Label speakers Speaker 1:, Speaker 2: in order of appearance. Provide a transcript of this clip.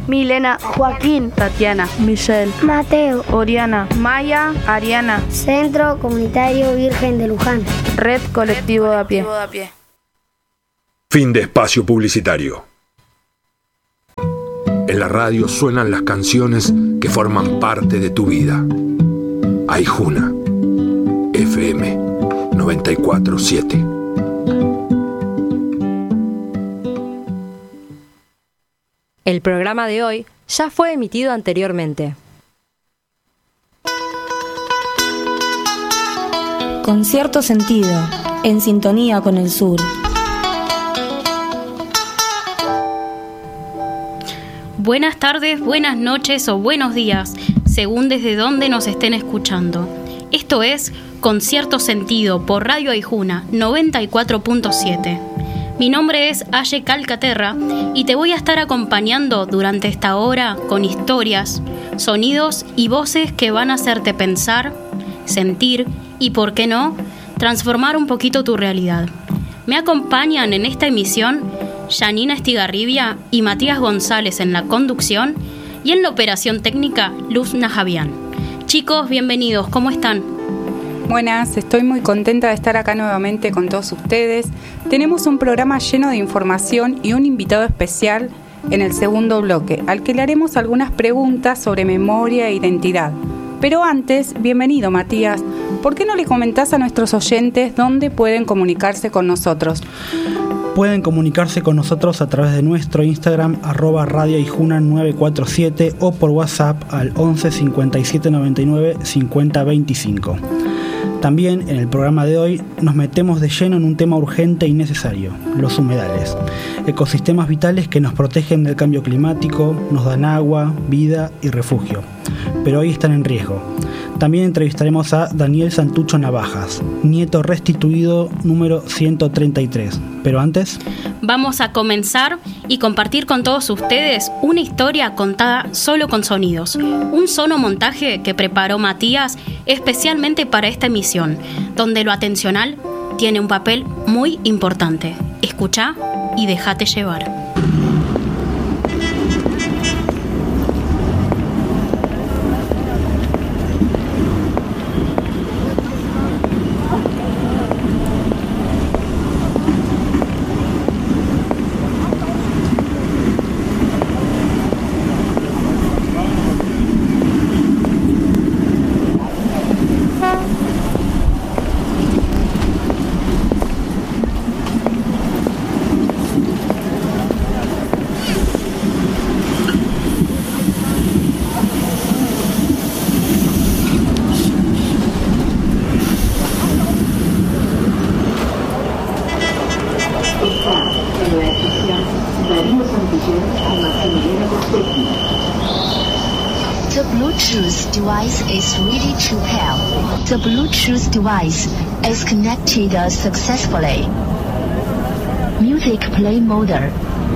Speaker 1: Milena, Joaquín,
Speaker 2: Tatiana,
Speaker 3: Michelle,
Speaker 4: Mateo,
Speaker 2: Oriana,
Speaker 5: Maya, Ariana.
Speaker 6: Centro Comunitario Virgen de Luján.
Speaker 2: Red Colectivo de a pie.
Speaker 7: Fin de espacio publicitario. En la radio suenan las canciones que forman parte de tu vida. Aijuna, FM 94.7.
Speaker 8: El programa de hoy ya fue emitido anteriormente.
Speaker 9: Con cierto sentido, en sintonía con el sur.
Speaker 10: Buenas tardes, buenas noches o buenos días, según desde dónde nos estén escuchando. Esto es Con cierto sentido por Radio Aijuna 94.7. Mi nombre es Aye Calcaterra y te voy a estar acompañando durante esta hora con historias, sonidos y voces que van a hacerte pensar, sentir y, por qué no, transformar un poquito tu realidad. Me acompañan en esta emisión Janina Estigarribia y Matías González en la conducción y en la operación técnica Luz Najavian. Chicos, bienvenidos, ¿cómo están?
Speaker 11: Buenas, estoy muy contenta de estar acá nuevamente con todos ustedes. Tenemos un programa lleno de información y un invitado especial en el segundo bloque, al que le haremos algunas preguntas sobre memoria e identidad. Pero antes, bienvenido Matías, ¿por qué no le comentás a nuestros oyentes dónde pueden comunicarse con nosotros?
Speaker 12: Pueden comunicarse con nosotros a través de nuestro Instagram @radioaijuna947 o por WhatsApp al 11 57 99 50 25. También en el programa de hoy nos metemos de lleno en un tema urgente y necesario, los humedales, ecosistemas vitales que nos protegen del cambio climático, nos dan agua, vida y refugio, pero hoy están en riesgo. También entrevistaremos a Daniel Santucho Navajas, nieto restituido número 133. Pero antes,
Speaker 10: vamos a comenzar y compartir con todos ustedes una historia contada solo con sonidos. Un sonomontaje que preparó Matías especialmente para esta emisión, donde lo atencional tiene un papel muy importante. Escuchá y déjate llevar.
Speaker 13: The Bluetooth device is ready to pair. The Bluetooth device is connected successfully. Music play mode.